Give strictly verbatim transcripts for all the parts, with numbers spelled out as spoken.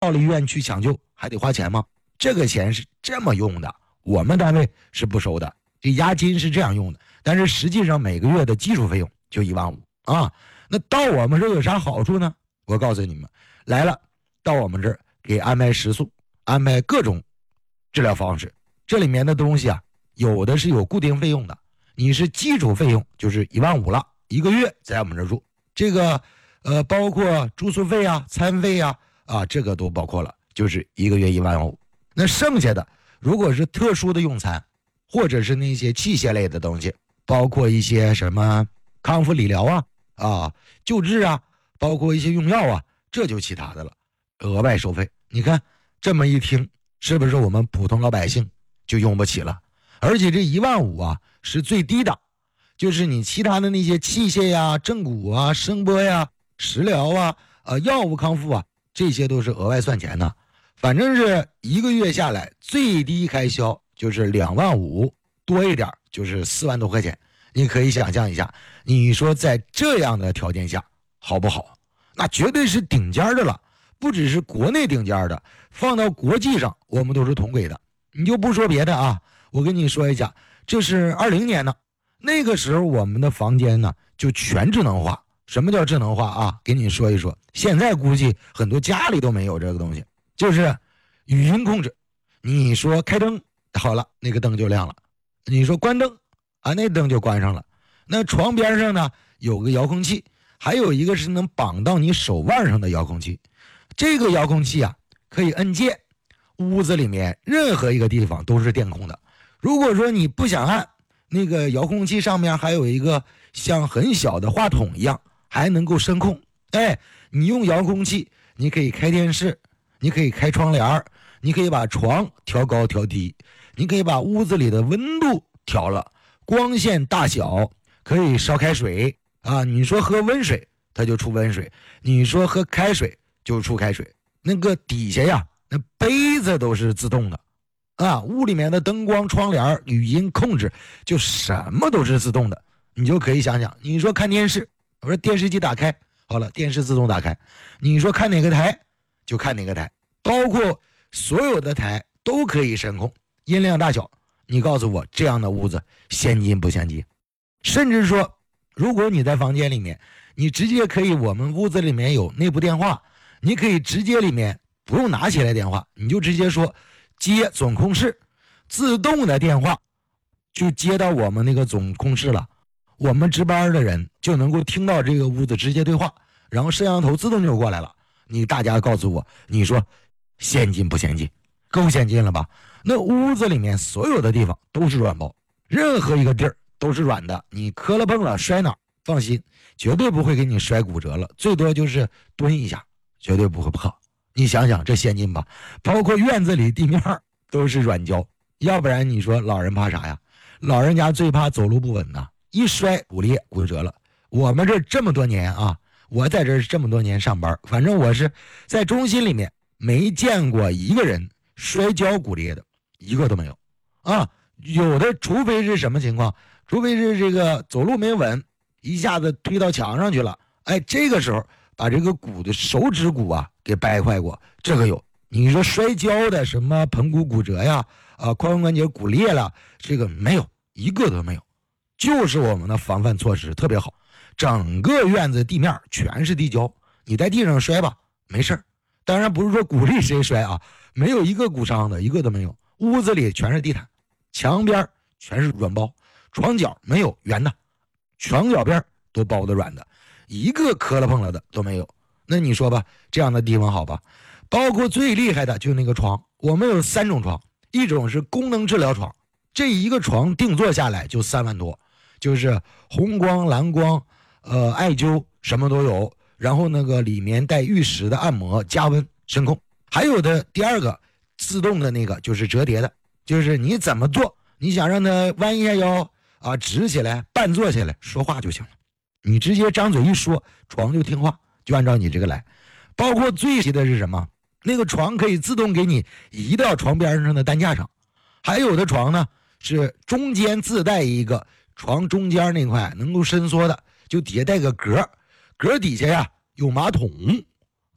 到了医院去抢救还得花钱吗？这个钱是这么用的，我们单位是不收的，这押金是这样用的，但是实际上每个月的基础费用就一万五啊。那到我们这有啥好处呢？我告诉你们，来了到我们这儿给安排食宿，安排各种治疗方式，这里面的东西啊，有的是有固定费用的，你是基础费用就是一万五了，一个月在我们这儿住，这个呃包括住宿费啊、餐费啊啊，这个都包括了，就是一个月一万五。那剩下的如果是特殊的用餐，或者是那些器械类的东西，包括一些什么康复理疗啊啊救治啊，包括一些用药啊，这就其他的了，额外收费。你看这么一听，是不是我们普通老百姓就用不起了？而且这一万五啊是最低的，就是你其他的那些器械呀、正骨啊、声波呀、食疗啊、呃药物康复啊，这些都是额外算钱的。反正是一个月下来最低开销就是两万五，多一点就是四万多块钱。你可以想象一下，你说在这样的条件下好不好？那绝对是顶尖的了，不只是国内顶尖的，放到国际上我们都是同轨的。你就不说别的啊，我跟你说一下，这是二零年呢，那个时候我们的房间呢就全智能化。什么叫智能化啊？给你说一说，现在估计很多家里都没有这个东西，就是语音控制。你说开灯，好了，那个灯就亮了；你说关灯啊，那灯就关上了。那床边上呢有个遥控器，还有一个是能绑到你手腕上的遥控器。这个遥控器啊可以按键，屋子里面任何一个地方都是电控的。如果说你不想按，那个遥控器上面还有一个像很小的话筒一样，还能够声控。哎，你用遥控器，你可以开电视，你可以开窗帘，你可以把床调高调低，你可以把屋子里的温度调了，光线大小，可以烧开水啊。你说喝温水，它就出温水；你说喝开水，就出开水。那个底下呀，那杯子都是自动的啊。屋里面的灯光、窗帘、语音控制，就什么都是自动的。你就可以想想，你说看电视，我说电视机打开，好了，电视自动打开。你说看哪个台，就看哪个台，包括所有的台都可以声控，音量大小。你告诉我，这样的屋子先进不先进？甚至说，如果你在房间里面，你直接可以，我们屋子里面有内部电话，你可以直接里面不用拿起来电话，你就直接说接总控室，自动的电话就接到我们那个总控室了。我们值班的人就能够听到这个屋子直接对话，然后摄像头自动就过来了。你大家告诉我，你说先进不先进？够先进了吧？那屋子里面所有的地方都是软包，任何一个地儿都是软的，你磕了碰了摔哪，放心，绝对不会给你摔骨折了，最多就是蹲一下，绝对不会破。你想想这先进吧？包括院子里地面都是软胶，要不然你说老人怕啥呀？老人家最怕走路不稳呐，一摔骨裂骨折了。我们这这么多年啊，我在这这么多年上班，反正我是在中心里面没见过一个人摔跤骨裂的，一个都没有啊。有的除非是什么情况，除非是这个走路没稳，一下子推到墙上去了，哎，这个时候把这个骨的手指骨啊给掰坏过，这个有。你说摔跤的什么盆骨骨折呀，啊，髋关节骨裂了，这个没有，一个都没有。就是我们的防范措施特别好，整个院子地面全是地胶，你在地上摔吧没事，当然不是说鼓励谁摔啊，没有一个骨伤的，一个都没有。屋子里全是地毯，墙边全是软包，床角没有圆的，床角边都包的软的，一个磕了碰了的都没有。那你说吧，这样的地方好吧？包括最厉害的就是那个床，我们有三种床，一种是功能治疗床，这一个床定做下来就三万多，就是红光、蓝光、呃艾灸什么都有，然后那个里面带玉石的按摩、加温、声控。还有的第二个自动的那个就是折叠的，就是你怎么做，你想让它弯一下腰啊，直起来、半坐起来说话就行了，你直接张嘴一说，床就听话，就按照你这个来。包括最奇的是什么？那个床可以自动给你移到床边上的担架上，还有的床呢是中间自带一个床中间那块能够伸缩的，就底下带个格，格底下呀有马桶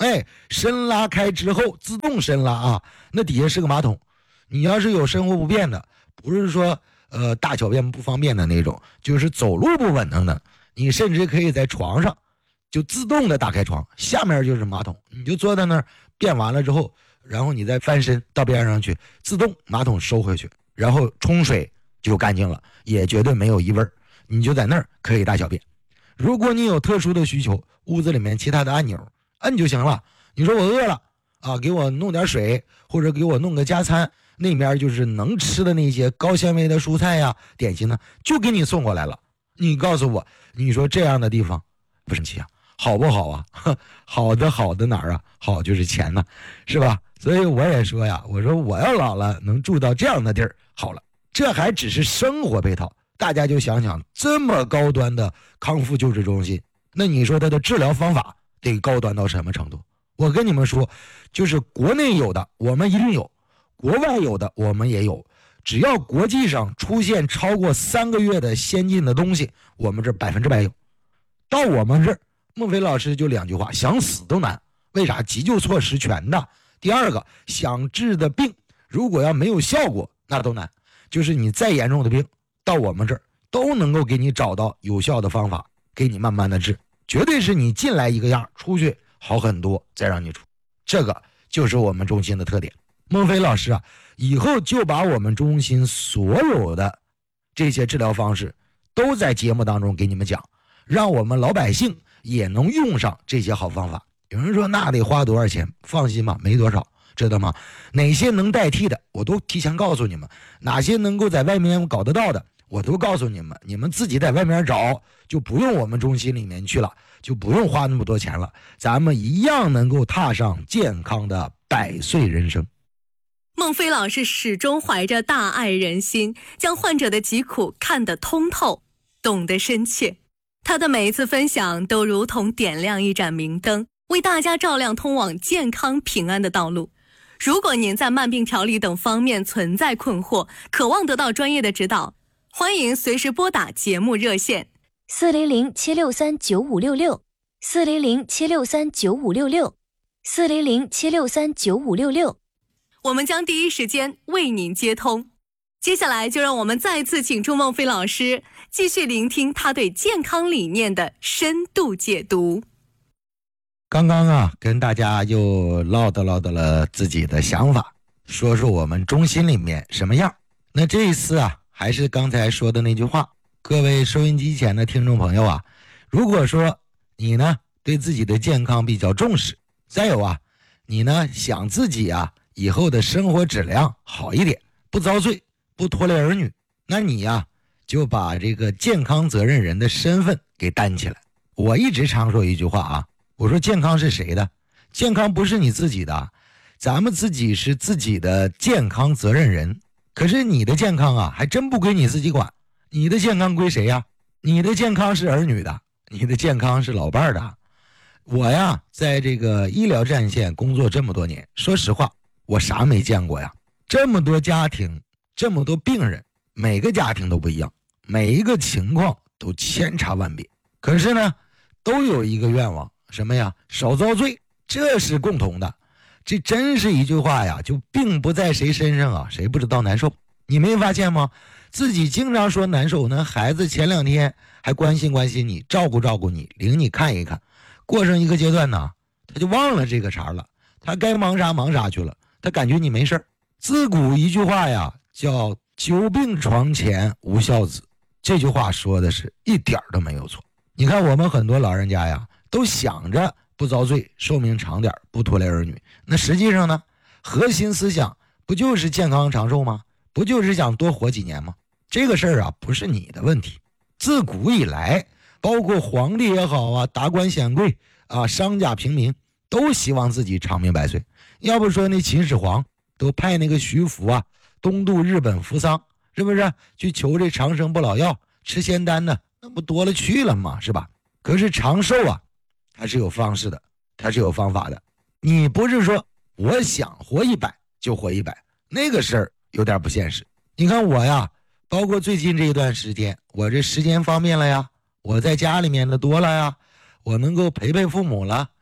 哎，深拉开之后自动深拉啊，那底下是个马桶。你要是有生活不便的，不是说呃大小便不方便的那种，就是走路不稳当的，你甚至可以在床上就自动的打开床，下面就是马桶，你就坐在那儿便完了之后，然后你再翻身到边上去，自动马桶收回去，然后冲水就干净了，也绝对没有异味，你就在那儿可以大小便。如果你有特殊的需求，屋子里面其他的按钮摁就行了。你说我饿了啊，给我弄点水，或者给我弄个加餐，那边就是能吃的那些高纤维的蔬菜呀、点心呢，就给你送过来了。你告诉我，你说这样的地方不生气啊？好不好啊？好的好的哪儿啊？好就是钱呢，是吧？所以我也说呀，我说我要老了能住到这样的地儿好了。这还只是生活配套，大家就想想，这么高端的康复救治中心，那你说它的治疗方法得高端到什么程度？我跟你们说，就是国内有的我们一定有，国外有的我们也有，只要国际上出现超过三个月的先进的东西，我们这百分之百有。到我们这儿，孟非老师就两句话，想死都难。为啥？急救措施全的。第二个，想治的病如果要没有效果，那都难。就是你再严重的病，到我们这儿都能够给你找到有效的方法，给你慢慢的治，绝对是你进来一个样，出去好很多，再让你出。这个就是我们中心的特点。孟非老师啊，以后就把我们中心所有的这些治疗方式都在节目当中给你们讲，让我们老百姓也能用上这些好方法。有人说那得花多少钱？放心吧，没多少，知道吗？哪些能代替的我都提前告诉你们，哪些能够在外面搞得到的我都告诉你们，你们自己在外面找，就不用我们中心里面去了，就不用花那么多钱了，咱们一样能够踏上健康的百岁人生。 孟非老师始终怀着大爱人心，将患者的疾苦看得通透，懂得深切。他的每一次分享都如同点亮一盏明灯，为大家照亮通往健康平安的道路。如果您在慢病调理等方面存在困惑，渴望得到专业的指导，欢迎随时拨打节目热线四零零七六三九五六六四零零七六三九五六六四零零七六三九五六六， 我们将第一时间为您接通。接下来就让我们再次请出孟非老师，继续聆听他对健康理念的深度解读。 刚刚啊，跟大家又唠叨唠叨了自己的想法，说说我们中心里面什么样。那这一次啊，还是刚才说的那句话，各位收音机前的听众朋友啊，如果说你呢对自己的健康比较重视，再有啊，你呢想自己啊以后的生活质量好一点，不遭罪，不拖累儿女，那你呀就把这个健康责任人的身份给担起来。我一直常说一句话啊，我说健康是谁的？健康不是你自己的，咱们自己是自己的健康责任人。可是你的健康啊还真不归你自己管，你的健康归谁呀？你的健康是儿女的，你的健康是老伴儿的。我呀在这个医疗战线工作这么多年，说实话我啥没见过呀。这么多家庭，这么多病人，每个家庭都不一样，每一个情况都千差万别，可是呢都有一个愿望，什么呀？少遭罪，这是共同的。这真是一句话呀，就病不在谁身上啊，谁不知道难受。你没发现吗？自己经常说难受呢，孩子前两天还关心关心你，照顾照顾你，领你看一看，过上一个阶段呢，他就忘了这个茬了，他该忙啥忙啥去了，他感觉你没事儿。自古一句话呀，叫久病床前无孝子，这句话说的是一点都没有错。你看我们很多老人家呀，都想着不遭罪，寿命长点，不拖累儿女，那实际上呢，核心思想不就是健康长寿吗？不就是想多活几年吗？这个事儿啊不是你的问题。自古以来，包括皇帝也好啊，达官显贵啊，商家平民都希望自己长命百岁。要不说那秦始皇都派那个徐福啊东渡日本扶桑，是不是去求这长生不老药，吃仙丹呢？那不多了去了吗？是吧？可是长寿啊它是有方式的，它是有方法的。你不是说我想活一百就活一百，那个事儿有点不现实。你看我呀，包括最近这一段时间，我这时间方便了呀，我在家里面的多了呀，我能够陪陪父母了，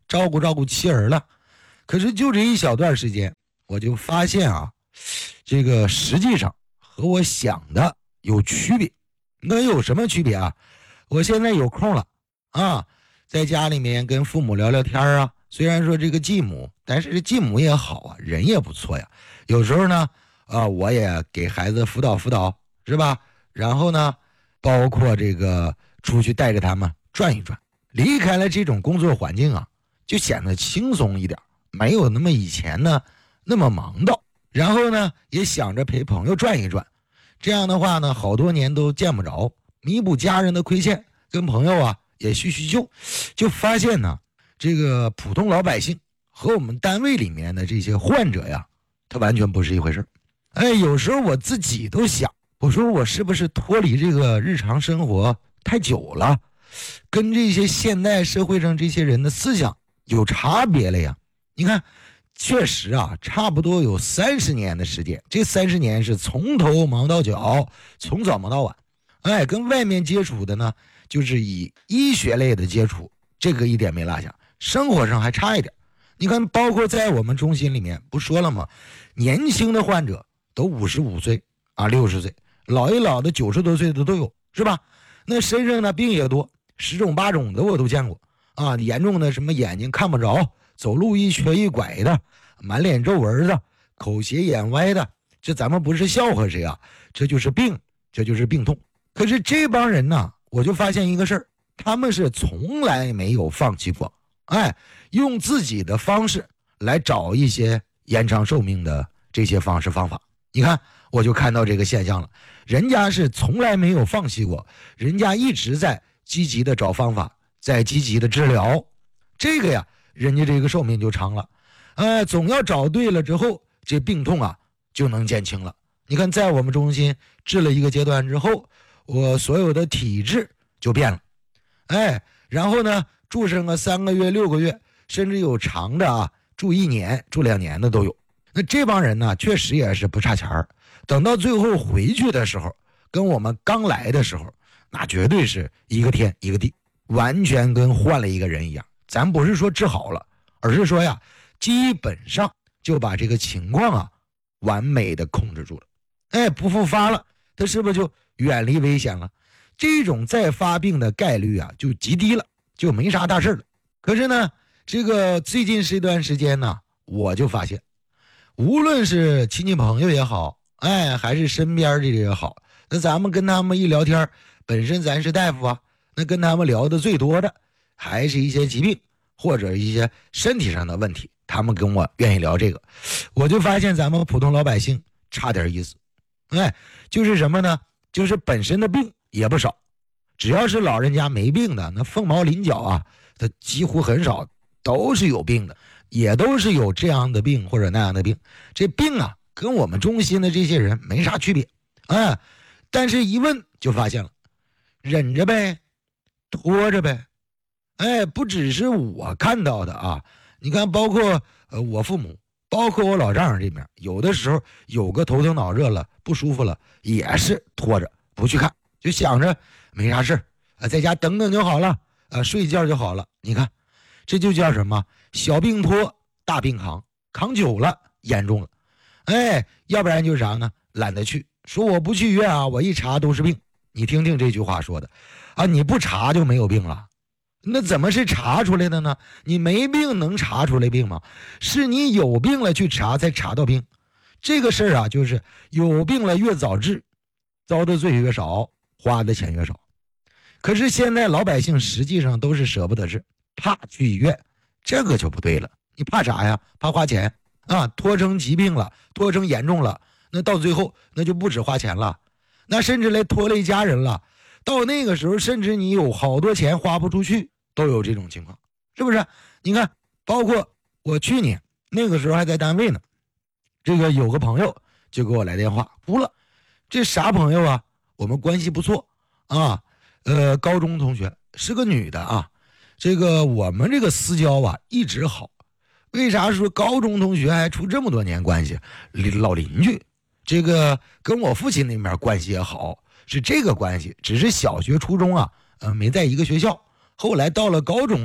照顾照顾妻儿了。可是就这一小段时间，我就发现啊，这个实际上和我想的有区别。那有什么区别啊？我现在有空了啊，在家里面跟父母聊聊天啊。虽然说这个继母，但是这继母也好啊，人也不错呀。有时候呢，啊，我也给孩子辅导辅导，是吧？然后呢，包括这个出去带着他们转一转，离开了这种工作环境啊，就显得轻松一点，没有那么以前呢那么忙叨。然后呢，也想着陪朋友转一转，这样的话呢，好多年都见不着，弥补家人的亏欠，跟朋友啊也叙叙旧。就发现呢，这个普通老百姓和我们单位里面的这些患者呀，他完全不是一回事。哎，有时候我自己都想，我说我是不是脱离这个日常生活太久了，跟这些现代社会上这些人的思想有差别了呀？你看，确实啊，差不多有三十年的时间，这三十年是从头忙到脚，从早忙到晚。哎，跟外面接触的呢，就是以医学类的接触，这个一点没落下，生活上还差一点。你看，包括在我们中心里面，不说了吗？年轻的患者都五十五岁啊，六十岁，老一老的九十多岁的都有，是吧？那身上呢病也多，十种八种的我都见过啊。严重的什么眼睛看不着，走路一瘸一拐的，满脸皱纹的，口斜眼歪的，这咱们不是笑话谁啊？这就是病，这就是病痛。可是这帮人呢，我就发现一个事儿，他们是从来没有放弃过，哎，用自己的方式来找一些延长寿命的这些方式方法。你看，我就看到这个现象了，人家是从来没有放弃过，人家一直在积极的找方法，在积极的治疗，这个呀，人家这个寿命就长了。呃，总要找对了之后，这病痛啊就能减轻了。你看，在我们中心治了一个阶段之后，我所有的体质就变了，哎，然后呢，住上个三个月、六个月，甚至有长的啊，住一年、住两年的都有。那这帮人呢，确实也是不差钱儿。等到最后回去的时候，跟我们刚来的时候，那绝对是一个天一个地，完全跟换了一个人一样。咱不是说治好了，而是说呀，基本上就把这个情况啊，完美的控制住了。哎，不复发了，他是不是就远离危险了？这种再发病的概率啊，就极低了，就没啥大事了。可是呢，这个最近这段时间呢，我就发现，无论是亲戚朋友也好，哎，还是身边的也好，那咱们跟他们一聊天，本身咱是大夫啊，那跟他们聊的最多的还是一些疾病或者一些身体上的问题，他们跟我愿意聊这个。我就发现咱们普通老百姓差点意思，哎，就是什么呢？就是本身的病也不少，只要是老人家没病的，那凤毛麟角啊，他几乎很少都是有病的，也都是有这样的病或者那样的病。这病啊，跟我们中心的这些人没啥区别，啊，但是一问就发现了，忍着呗，拖着呗，哎，不只是我看到的啊，你看，包括呃我父母，包括我老丈人这边，有的时候有个头疼脑热了，不舒服了，也是拖着不去看，就想着没啥事儿啊，在家等等就好了，啊，睡觉就好了。你看，这就叫什么？小病拖，大病扛，扛久了严重了，哎，要不然就是啥呢？懒得去，说我不去医院啊，我一查都是病。你听听这句话说的啊，你不查就没有病了。那怎么是查出来的呢？你没病能查出来病吗？是你有病了去查才查到病。这个事儿啊，就是有病了越早治，遭的罪越少，花的钱越少。可是现在老百姓实际上都是舍不得治，怕去医院，这个就不对了。你怕啥呀？怕花钱啊，拖成疾病了，拖成严重了，那到最后那就不止花钱了，那甚至来拖累家人了。到那个时候，甚至你有好多钱花不出去，都有这种情况，是不是？你看，包括我去年那个时候还在单位呢，这个有个朋友就给我来电话，哭了。这啥朋友啊？我们关系不错啊，呃，高中同学，是个女的啊。这个我们这个私交啊一直好，为啥说高中同学还处这么多年关系？老邻居，这个跟我父亲那边关系也好，是这个关系。只是小学初中啊，呃，没在一个学校，后来到了高中了，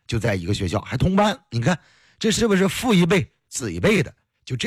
就在一个学校，还同班。你看这是不是父一辈子一辈的？